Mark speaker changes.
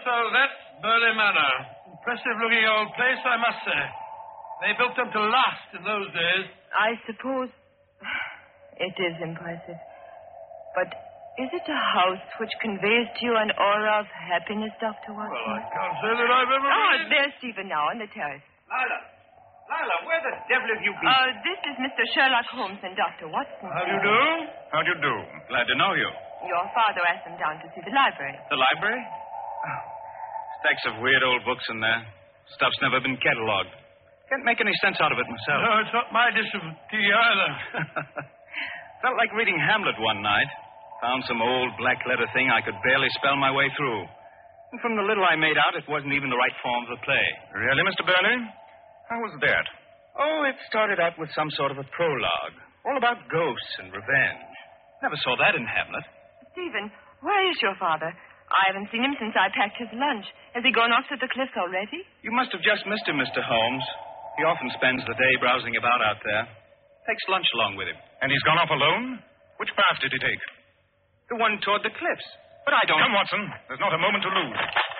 Speaker 1: so that's Burley Manor. Impressive-looking old place, I must say. They built them to last in those days.
Speaker 2: I suppose it is impressive. But is it a house which conveys to you an aura of happiness, Dr. Watson?
Speaker 1: Well, I can't say that I've ever...
Speaker 2: Oh, there's Stephen now on the terrace.
Speaker 3: Lila, where the devil have you been?
Speaker 2: This is Mr. Sherlock Holmes and Dr. Watson.
Speaker 1: How do you do?
Speaker 4: How do you do? Glad to know you.
Speaker 2: Your father asked them down to see the library.
Speaker 4: The library? Oh, stacks of weird old books in there. Stuff's never been catalogued. Can't make any sense out of it myself.
Speaker 1: No, it's not my dish of tea either.
Speaker 4: Felt like reading Hamlet one night. Found some old black-letter thing I could barely spell my way through. And from the little I made out, it wasn't even the right form of the play.
Speaker 5: Really, Mr. Burley? How was that?
Speaker 4: Oh, it started out with some sort of a prologue. All about ghosts and revenge. Never saw that in Hamlet.
Speaker 2: Stephen, where is your father? I haven't seen him since I packed his lunch. Has he gone off to the cliffs already?
Speaker 4: You must have just missed him, Mr. Holmes. He often spends the day browsing about out there. Takes lunch along with him.
Speaker 5: And he's gone off alone? Which path did he take?
Speaker 4: The one toward the cliffs. But I don't...
Speaker 5: Come, Watson. There's not a moment to lose.